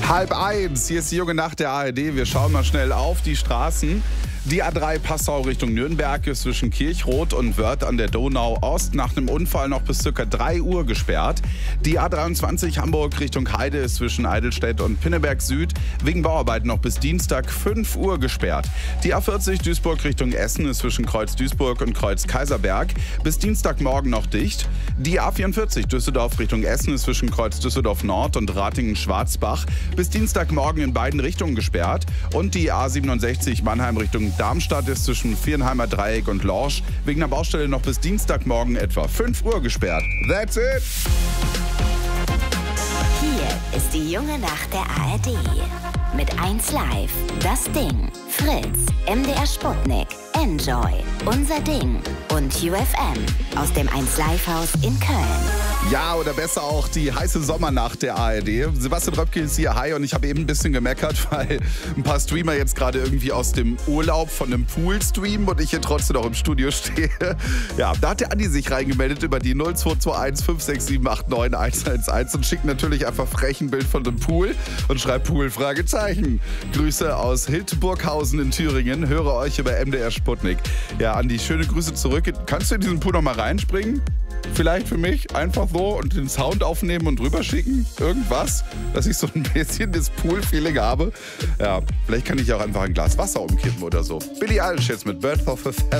12:30, hier ist die junge Nacht der ARD. Wir schauen mal schnell auf die Straßen. Die A3 Passau Richtung Nürnberg ist zwischen Kirchroth und Wörth an der Donau Ost nach einem Unfall noch bis ca. 3 Uhr gesperrt. Die A23 Hamburg Richtung Heide ist zwischen Eidelstedt und Pinneberg Süd wegen Bauarbeiten noch bis Dienstag 5 Uhr gesperrt. Die A40 Duisburg Richtung Essen ist zwischen Kreuz Duisburg und Kreuz Kaiserberg bis Dienstagmorgen noch dicht. Die A44 Düsseldorf Richtung Essen ist zwischen Kreuz Düsseldorf Nord und Ratingen-Schwarzbach bis Dienstagmorgen in beiden Richtungen gesperrt. Und die A67 Mannheim Richtung Darmstadt ist zwischen Viernheimer Dreieck und Lorsch wegen der Baustelle noch bis Dienstagmorgen etwa 5 Uhr gesperrt. That's it! Hier ist die junge Nacht der ARD. Mit 1Live, Das Ding, Fritz, MDR Sputnik, Enjoy, Unser Ding und UFM aus dem 1Live-Haus in Köln. Ja, oder besser auch die heiße Sommernacht der ARD. Sebastian Röpke ist hier, hi, und ich habe eben ein bisschen gemeckert, weil ein paar Streamer jetzt gerade irgendwie aus dem Urlaub von einem Pool streamen und ich hier trotzdem noch im Studio stehe. Ja, da hat der Andi sich reingemeldet über die 0221 567 89 111 und schickt natürlich einfach frech ein Bild von dem Pool und schreibt Pool, Fragezeichen. Grüße aus Hildburghausen in Thüringen, höre euch über MDR Sputnik. Ja, Andi, schöne Grüße zurück. Kannst du in diesen Pool noch mal reinspringen? Vielleicht für mich einfach so und den Sound aufnehmen und rüberschicken? Irgendwas, dass ich so ein bisschen das Pool-Feeling habe. Ja, vielleicht kann ich auch einfach ein Glas Wasser umkippen oder so. Billie Eilish jetzt mit Birth of a Feather.